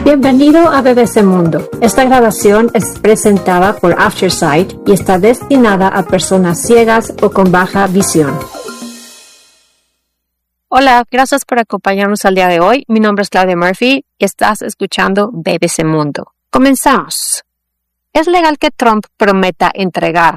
Bienvenido a BBC Mundo. Esta grabación es presentada por Aftersight y está destinada a personas ciegas o con baja visión. Hola, gracias por acompañarnos al día de hoy. Mi nombre es Claudia Murphy y estás escuchando BBC Mundo. Comenzamos. ¿Es legal que Trump prometa entregar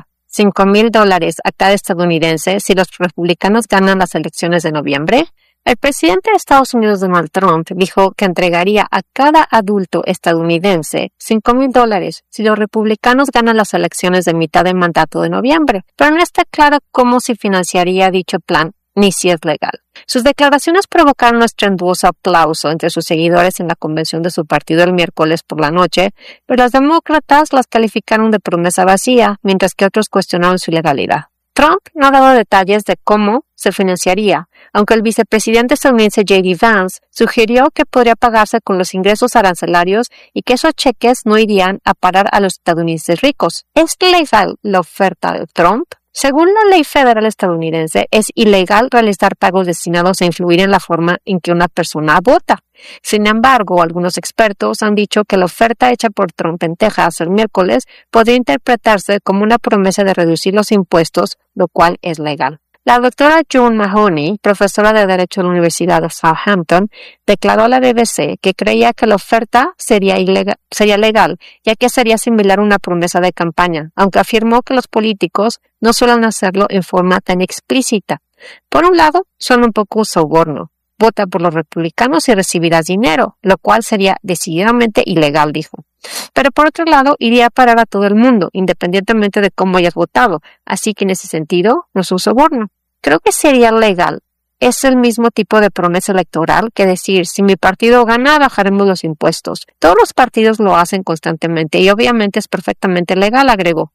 $5,000 a cada estadounidense si los republicanos ganan las elecciones de noviembre? El presidente de Estados Unidos, Donald Trump, dijo que entregaría a cada adulto estadounidense $5,000 si los republicanos ganan las elecciones de mitad de mandato de noviembre, pero no está claro cómo se financiaría dicho plan ni si es legal. Sus declaraciones provocaron un estruendoso aplauso entre sus seguidores en la convención de su partido el miércoles por la noche, pero los demócratas las calificaron de promesa vacía, mientras que otros cuestionaron su legalidad. Trump no ha dado detalles de cómo se financiaría, aunque el vicepresidente estadounidense J.D. Vance sugirió que podría pagarse con los ingresos arancelarios y que esos cheques no irían a parar a los estadounidenses ricos. ¿Es legal la oferta de Trump? Según la ley federal estadounidense, es ilegal realizar pagos destinados a influir en la forma en que una persona vota. Sin embargo, algunos expertos han dicho que la oferta hecha por Trump en Texas el miércoles podría interpretarse como una promesa de reducir los impuestos, lo cual es legal. La doctora Joan Mahoney, profesora de Derecho de la Universidad de Southampton, declaró a la BBC que creía que la oferta sería legal, ya que sería similar a una promesa de campaña, aunque afirmó que los políticos no suelen hacerlo en forma tan explícita. Por un lado, son un poco soborno. Vota por los republicanos y recibirás dinero, lo cual sería decididamente ilegal, dijo. Pero por otro lado, iría a parar a todo el mundo, independientemente de cómo hayas votado, así que en ese sentido no es un soborno. Creo que sería legal. Es el mismo tipo de promesa electoral que decir, si mi partido gana, bajaremos los impuestos. Todos los partidos lo hacen constantemente y obviamente es perfectamente legal, agregó.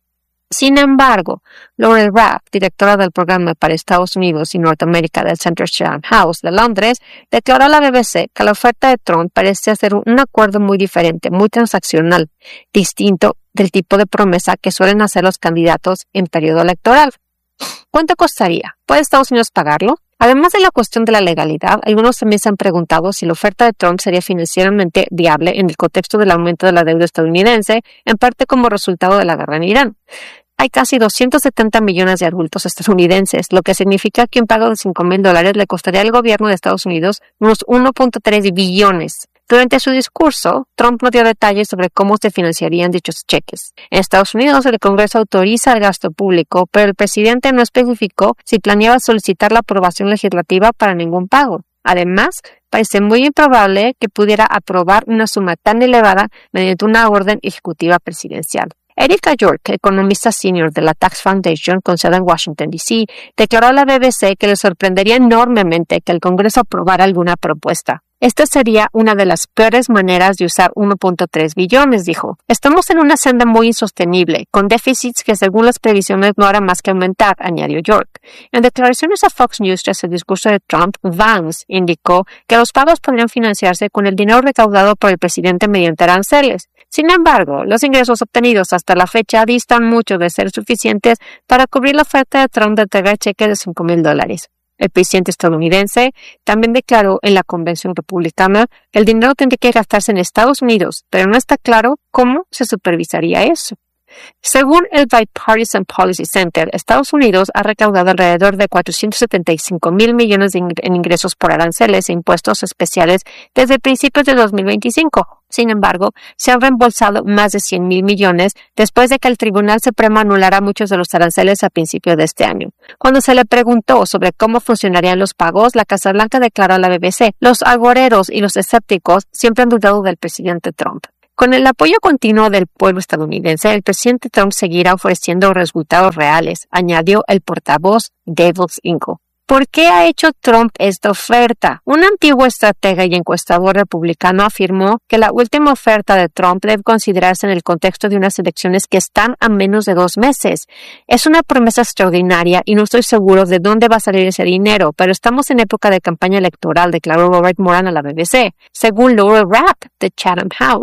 Sin embargo, Laurel Rapp, directora del programa para Estados Unidos y Norteamérica del Center Chatham House de Londres, declaró a la BBC que la oferta de Trump parece ser un acuerdo muy diferente, muy transaccional, distinto del tipo de promesa que suelen hacer los candidatos en periodo electoral. ¿Cuánto costaría? ¿Puede Estados Unidos pagarlo? Además de la cuestión de la legalidad, algunos también se han preguntado si la oferta de Trump sería financieramente viable en el contexto del aumento de la deuda estadounidense, en parte como resultado de la guerra en Irán. Hay casi 270 millones de adultos estadounidenses, lo que significa que un pago de $5,000 le costaría al gobierno de Estados Unidos unos 1.3 billones. Durante su discurso, Trump no dio detalles sobre cómo se financiarían dichos cheques. En Estados Unidos, el Congreso autoriza el gasto público, pero el presidente no especificó si planeaba solicitar la aprobación legislativa para ningún pago. Además, parece muy improbable que pudiera aprobar una suma tan elevada mediante una orden ejecutiva presidencial. Erica York, economista senior de la Tax Foundation con sede en Washington, D.C., declaró a la BBC que le sorprendería enormemente que el Congreso aprobara alguna propuesta. Esta sería una de las peores maneras de usar 1.3 billones, dijo. Estamos en una senda muy insostenible, con déficits que según las previsiones no harán más que aumentar, añadió York. En declaraciones a Fox News tras el discurso de Trump, Vance indicó que los pagos podrían financiarse con el dinero recaudado por el presidente mediante aranceles. Sin embargo, los ingresos obtenidos hasta la fecha distan mucho de ser suficientes para cubrir la oferta de Trump de entregar cheques de $5,000. El presidente estadounidense también declaró en la convención republicana que el dinero tendría que gastarse en Estados Unidos, pero no está claro cómo se supervisaría eso. Según el Bipartisan Policy Center, Estados Unidos ha recaudado alrededor de $475,000 millones en ingresos por aranceles e impuestos especiales desde principios de 2025. Sin embargo, se han reembolsado más de $100,000 millones después de que el Tribunal Supremo anulara muchos de los aranceles a principios de este año. Cuando se le preguntó sobre cómo funcionarían los pagos, la Casa Blanca declaró a la BBC: los agoreros y los escépticos siempre han dudado del presidente Trump. Con el apoyo continuo del pueblo estadounidense, el presidente Trump seguirá ofreciendo resultados reales, añadió el portavoz David Ingle. ¿Por qué ha hecho Trump esta oferta? Un antiguo estratega y encuestador republicano afirmó que la última oferta de Trump debe considerarse en el contexto de unas elecciones que están a menos de 2 meses. Es una promesa extraordinaria y no estoy seguro de dónde va a salir ese dinero, pero estamos en época de campaña electoral, declaró Robert Moran a la BBC. Según Laurel Rapp de Chatham House,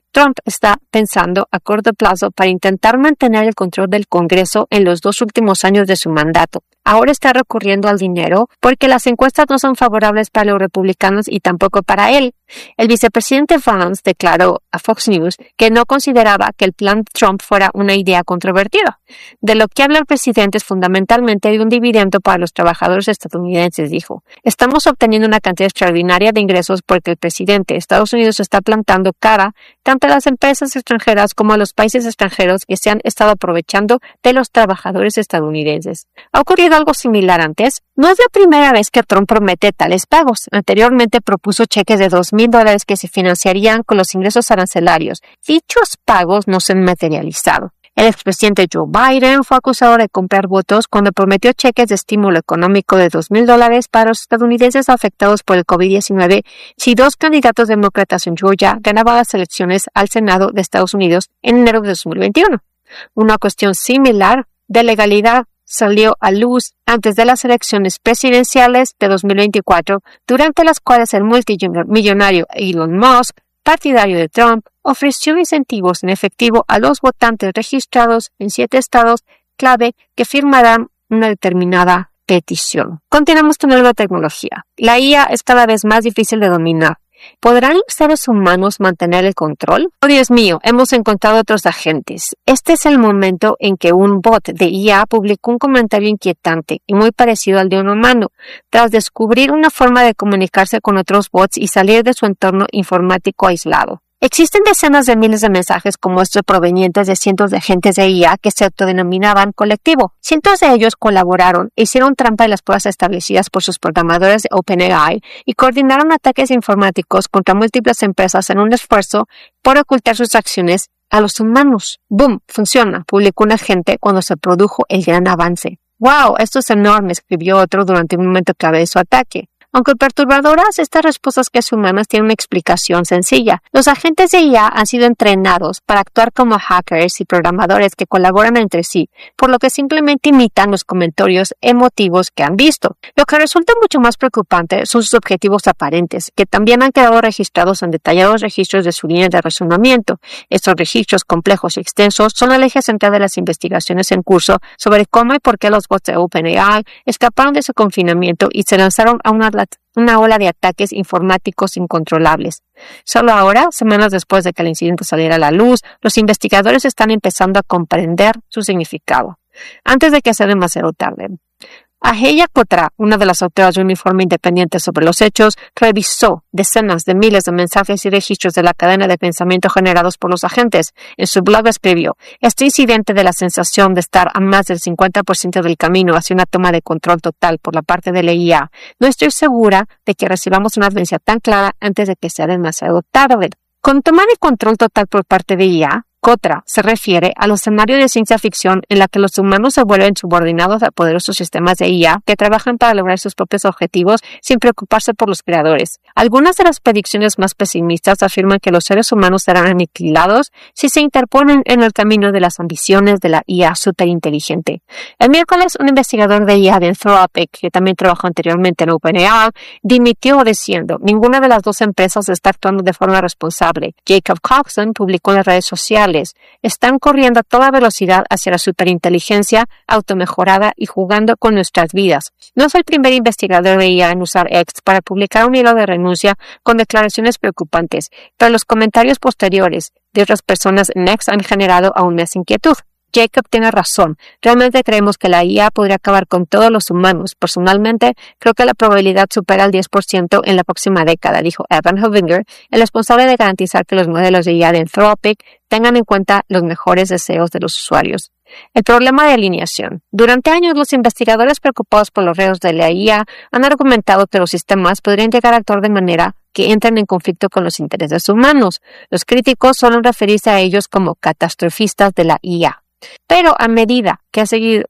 Trump está pensando a corto plazo para intentar mantener el control del Congreso en los 2 últimos años de su mandato. Ahora está recurriendo al dinero porque las encuestas no son favorables para los republicanos y tampoco para él. El vicepresidente Vance declaró a Fox News que no consideraba que el plan Trump fuera una idea controvertida. De lo que habla el presidente es fundamentalmente de un dividendo para los trabajadores estadounidenses, dijo. Estamos obteniendo una cantidad extraordinaria de ingresos porque el presidente de Estados Unidos está plantando cara tanto a las empresas extranjeras como a los países extranjeros que se han estado aprovechando de los trabajadores estadounidenses. ¿Ha ocurrido algo similar antes? No es la primera vez que Trump promete tales pagos. Anteriormente propuso cheques de $2,000 que se financiarían con los ingresos arancelarios. Dichos pagos no se han materializado. El expresidente Joe Biden fue acusado de comprar votos cuando prometió cheques de estímulo económico de $2,000 para los estadounidenses afectados por el COVID-19 si 2 candidatos demócratas en Georgia ganaban las elecciones al Senado de Estados Unidos en enero de 2021. Una cuestión similar de legalidad salió a luz antes de las elecciones presidenciales de 2024, durante las cuales el multimillonario Elon Musk, partidario de Trump, ofreció incentivos en efectivo a los votantes registrados en 7 estados clave que firmarán una determinada petición. Continuamos con la tecnología. La IA es cada vez más difícil de dominar. ¿Podrán los seres humanos mantener el control? Oh, Dios mío, hemos encontrado otros agentes. Este es el momento en que un bot de IA publicó un comentario inquietante y muy parecido al de un humano, tras descubrir una forma de comunicarse con otros bots y salir de su entorno informático aislado. Existen decenas de miles de mensajes como estos provenientes de cientos de agentes de IA que se autodenominaban colectivo. Cientos de ellos colaboraron e hicieron trampa en las pruebas establecidas por sus programadores de OpenAI y coordinaron ataques informáticos contra múltiples empresas en un esfuerzo por ocultar sus acciones a los humanos. ¡Boom! Funciona, publicó un agente cuando se produjo el gran avance. ¡Wow! Esto es enorme, escribió otro durante un momento clave de su ataque. Aunque perturbadoras, estas respuestas casi humanas tienen una explicación sencilla. Los agentes de IA han sido entrenados para actuar como hackers y programadores que colaboran entre sí, por lo que simplemente imitan los comentarios emotivos que han visto. Lo que resulta mucho más preocupante son sus objetivos aparentes, que también han quedado registrados en detallados registros de su línea de razonamiento. Estos registros complejos y extensos son el eje central de las investigaciones en curso sobre cómo y por qué los bots de OpenAI escaparon de su confinamiento y se lanzaron a una ola de ataques informáticos incontrolables. Solo ahora, semanas después de que el incidente saliera a la luz, los investigadores están empezando a comprender su significado, antes de que sea demasiado tarde. Ajeya Kotra, una de las autoras de un informe independiente sobre los hechos, revisó decenas de miles de mensajes y registros de la cadena de pensamiento generados por los agentes. En su blog escribió: "Este incidente de la sensación de estar a más del 50% del camino hacia una toma de control total por la parte de la IA. No estoy segura de que recibamos una advertencia tan clara antes de que sea demasiado tarde". Con toma de control total por parte de IA, Kotra se refiere al escenario de ciencia ficción en la que los humanos se vuelven subordinados a poderosos sistemas de IA que trabajan para lograr sus propios objetivos sin preocuparse por los creadores. Algunas de las predicciones más pesimistas afirman que los seres humanos serán aniquilados si se interponen en el camino de las ambiciones de la IA superinteligente. El miércoles, un investigador de IA de Anthropic, que también trabajó anteriormente en OpenAI, dimitió diciendo: "Ninguna de las 2 empresas está actuando de forma responsable". Jacob Coxon publicó en las redes sociales: "Están corriendo a toda velocidad hacia la superinteligencia automejorada y jugando con nuestras vidas". No es el primer investigador de IA en usar X para publicar un hilo de renuncia con declaraciones preocupantes, pero los comentarios posteriores de otras personas en X han generado aún más inquietud. Jacob tiene razón. Realmente creemos que la IA podría acabar con todos los humanos. Personalmente, creo que la probabilidad supera el 10% en la próxima década, dijo Evan Hovinger, el responsable de garantizar que los modelos de IA de Anthropic tengan en cuenta los mejores deseos de los usuarios. El problema de alineación. Durante años, los investigadores preocupados por los riesgos de la IA han argumentado que los sistemas podrían llegar a actuar de manera que entren en conflicto con los intereses humanos. Los críticos suelen referirse a ellos como catastrofistas de la IA. Pero a medida que ha seguido